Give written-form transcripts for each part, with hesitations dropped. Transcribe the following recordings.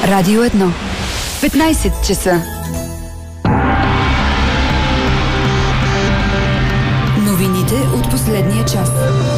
Радио 1. 15 часа. Новините от последния час.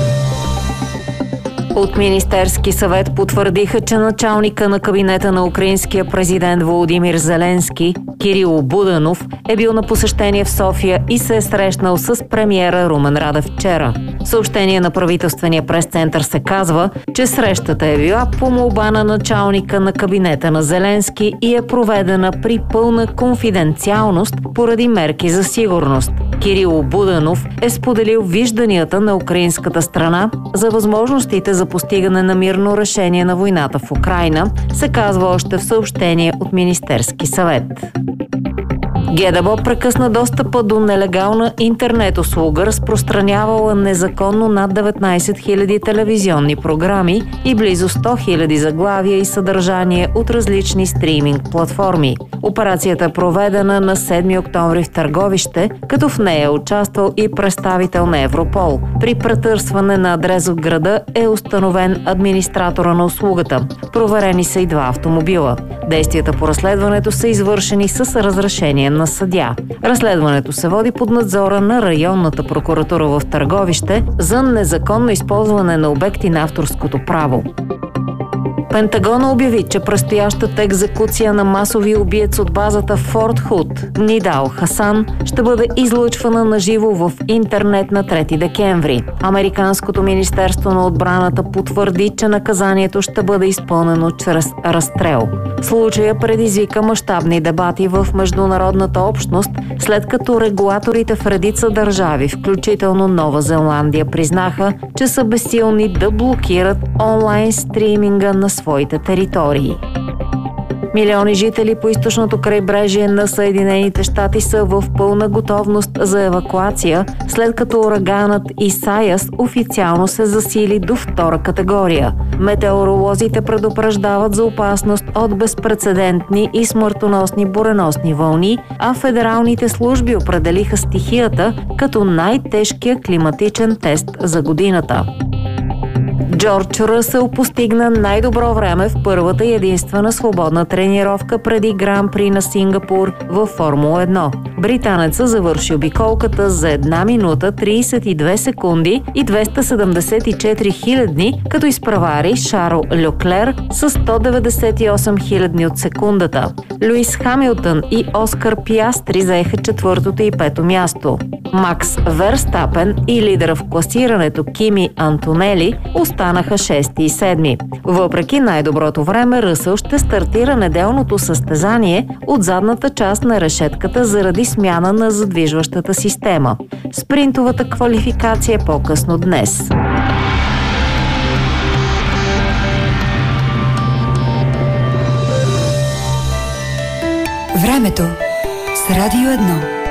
От Министерски съвет потвърдиха, че началника на кабинета на украинския президент Володимир Зеленски, Кирил Буданов, е бил на посещение в София и се е срещнал с премиера Румен Радев вчера. В съобщение на правителствения прес-център се казва, че срещата е била по молба на началника на кабинета на Зеленски и е проведена при пълна конфиденциалност поради мерки за сигурност. Кирил Буданов е споделил вижданията на украинската страна за възможностите за постигане на мирно решение на войната в Украйна, се казва още в съобщение от Министерски съвет. ГДБО прекъсна достъпа до нелегална интернет услуга, разпространявала незаконно над 19 000 телевизионни програми и близо 100 000 заглавия и съдържание от различни стриминг платформи. Операцията е проведена на 7 октомври в Търговище, като в нея е участвал и представител на Европол. При претърсване на адрес в града е установен администратора на услугата. Проверени са и 2 автомобила. Действията по разследването са извършени с разрешение на съдия. Разследването се води под надзора на районната прокуратура в Търговище за незаконно използване на обекти на авторското право. Пентагона обяви, че предстоящата екзекуция на масови убиец от базата Форт Худ, Нидал Хасан, ще бъде излъчвана на живо в интернет на 3 декември. Американското министерство на отбраната потвърди, че наказанието ще бъде изпълнено чрез разстрел. Случая предизвика мащабни дебати в международната общност, след като регулаторите в редица държави, включително Нова Зеландия, признаха, че са безсилни да блокират онлайн стриминга на своите територии. Милиони жители по източното крайбрежие на Съединените щати са в пълна готовност за евакуация, след като ураганът Исайас официално се засили до 2 категория. Метеоролозите предупреждават за опасност от безпрецедентни и смъртоносни буреносни вълни, а федералните служби определиха стихията като най-тежкия климатичен тест за годината. Джордж Ръсъл постигна най-добро време в първата и единствена свободна тренировка преди Гран-при на Сингапур във Формула 1. Британецът завърши обиколката за 1 минута 32 секунди и 274 хилядни, като изпревари Шарл Леклер с 198 хилядни от секундата. Луис Хамилтън и Оскар Пиастри заеха 4-то и 5-то място. Макс Верстапен и лидера в класирането Кими Антонели останаха 6 и 7. Въпреки най-доброто време, Ръсъл ще стартира неделното състезание от задната част на решетката заради смяна на задвижващата система. Спринтовата квалификация е по-късно днес. Времето с Радио 1.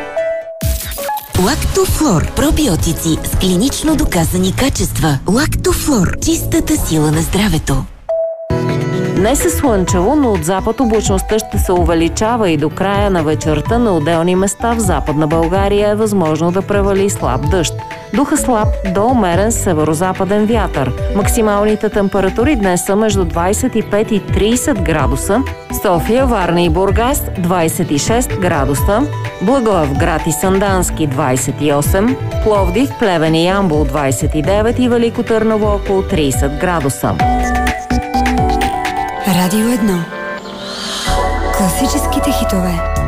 Лактофлор. Пробиотици с клинично доказани качества. Лактофлор. Чистата сила на здравето. Днес е слънчево, но от запад облачността ще се увеличава и до края на вечерта на отделни места в Западна България е възможно да превали слаб дъжд. Духа слаб до умерен северозападен вятър. Максималните температури днес са между 25 и 30 градуса. София, Варна и Бургас 26 градуса. Благоевград и Сандански 28. Пловдив, Плевен и Ямбол 29 и Велико Търново около 30 градуса. Радио 1. Класическите хитове.